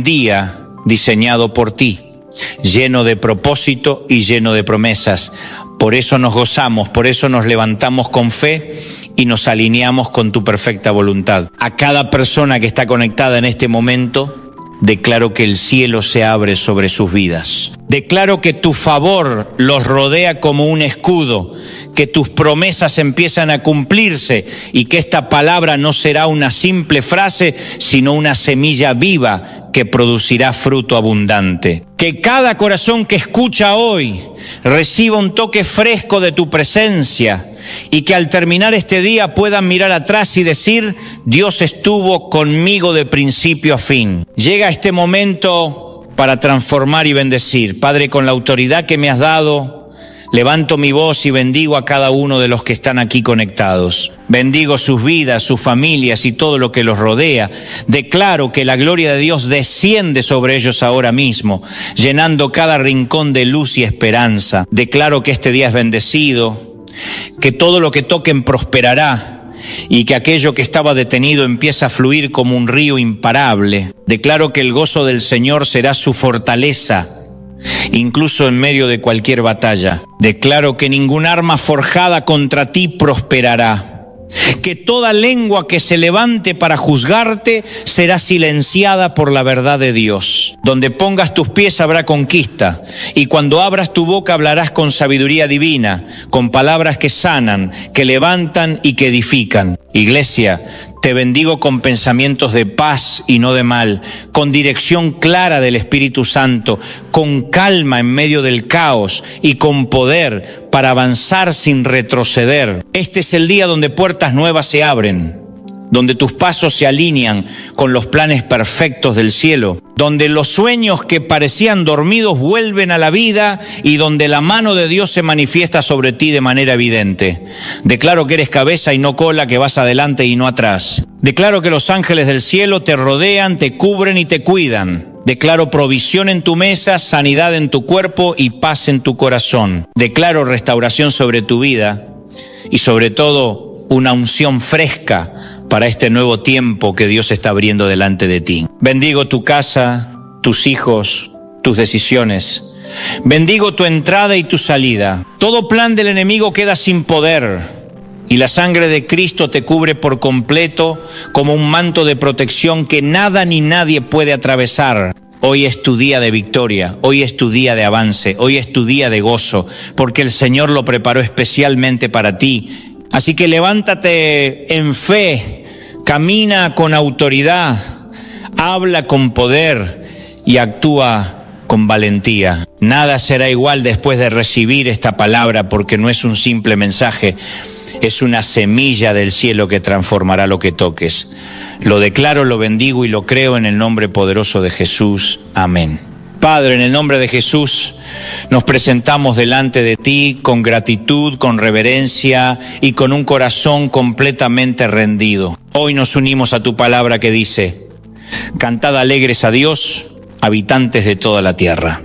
día diseñado por ti, lleno de propósito y lleno de promesas. Por eso nos gozamos, por eso nos levantamos con fe y nos alineamos con tu perfecta voluntad. A cada persona que está conectada en este momento, declaro que el cielo se abre sobre sus vidas. Declaro que tu favor los rodea como un escudo, que tus promesas empiezan a cumplirse y que esta palabra no será una simple frase, sino una semilla viva que producirá fruto abundante. Que cada corazón que escucha hoy reciba un toque fresco de tu presencia y que al terminar este día puedan mirar atrás y decir: Dios estuvo conmigo de principio a fin. Llega este momento para transformar y bendecir. Padre, con la autoridad que me has dado, levanto mi voz y bendigo a cada uno de los que están aquí conectados. Bendigo sus vidas, sus familias y todo lo que los rodea. Declaro que la gloria de Dios desciende sobre ellos ahora mismo, llenando cada rincón de luz y esperanza. Declaro que este día es bendecido, que todo lo que toquen prosperará y que aquello que estaba detenido empieza a fluir como un río imparable. Declaro que el gozo del Señor será su fortaleza, incluso en medio de cualquier batalla. Declaro que ningún arma forjada contra ti prosperará. Que toda lengua que se levante para juzgarte será silenciada por la verdad de Dios. Donde pongas tus pies habrá conquista, y cuando abras tu boca hablarás con sabiduría divina, con palabras que sanan, que levantan y que edifican. Iglesia, te bendigo con pensamientos de paz y no de mal, con dirección clara del Espíritu Santo, con calma en medio del caos y con poder para avanzar sin retroceder. Este es el día donde puertas nuevas se abren, donde tus pasos se alinean con los planes perfectos del cielo, donde los sueños que parecían dormidos vuelven a la vida y donde la mano de Dios se manifiesta sobre ti de manera evidente. Declaro que eres cabeza y no cola, que vas adelante y no atrás. Declaro que los ángeles del cielo te rodean, te cubren y te cuidan. Declaro provisión en tu mesa, sanidad en tu cuerpo y paz en tu corazón. Declaro restauración sobre tu vida y sobre todo una unción fresca para este nuevo tiempo que Dios está abriendo delante de ti. Bendigo tu casa, tus hijos, tus decisiones. Bendigo tu entrada y tu salida. Todo plan del enemigo queda sin poder y la sangre de Cristo te cubre por completo como un manto de protección que nada ni nadie puede atravesar. Hoy es tu día de victoria, hoy es tu día de avance, hoy es tu día de gozo, porque el Señor lo preparó especialmente para ti. Así que levántate en fe, camina con autoridad, habla con poder y actúa con valentía. Nada será igual después de recibir esta palabra, porque no es un simple mensaje, es una semilla del cielo que transformará lo que toques. Lo declaro, lo bendigo y lo creo en el nombre poderoso de Jesús. Amén. Padre, en el nombre de Jesús, nos presentamos delante de ti con gratitud, con reverencia y con un corazón completamente rendido. Hoy nos unimos a tu palabra que dice: cantad alegres a Dios, habitantes de toda la tierra.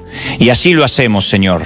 Y así lo hacemos, Señor.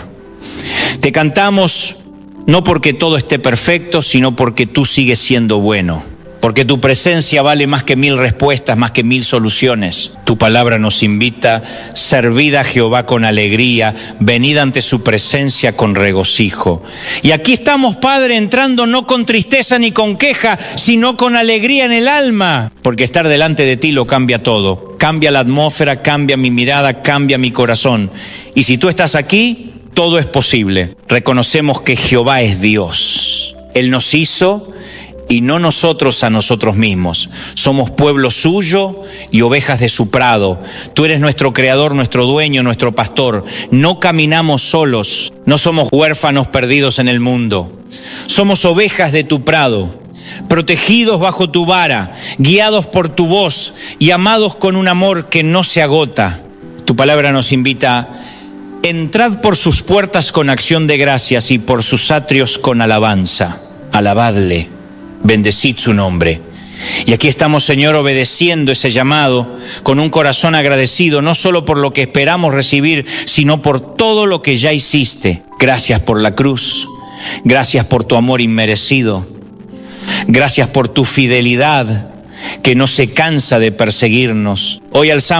Te cantamos no porque todo esté perfecto, sino porque tú sigues siendo bueno. Porque tu presencia vale más que 1000 respuestas, más que 1000 soluciones. Tu palabra nos invita: servid a Jehová con alegría, venid ante su presencia con regocijo. Y aquí estamos, Padre, entrando no con tristeza ni con queja, sino con alegría en el alma. Porque estar delante de ti lo cambia todo. Cambia la atmósfera, cambia mi mirada, cambia mi corazón. Y si tú estás aquí, todo es posible. Reconocemos que Jehová es Dios. Él nos hizo y no nosotros a nosotros mismos. Somos pueblo suyo y ovejas de su prado. Tú eres nuestro creador, nuestro dueño, nuestro pastor. No caminamos solos, no somos huérfanos perdidos en el mundo. Somos ovejas de tu prado, protegidos bajo tu vara, guiados por tu voz y amados con un amor que no se agota. Tu palabra nos invita: entrad por sus puertas con acción de gracias y por sus atrios con alabanza. Alabadle. Bendecid su nombre. Y aquí estamos, Señor, obedeciendo ese llamado con un corazón agradecido, no solo por lo que esperamos recibir, sino por todo lo que ya hiciste. Gracias por la cruz, gracias por tu amor inmerecido, gracias por tu fidelidad que no se cansa de perseguirnos. Hoy alzamos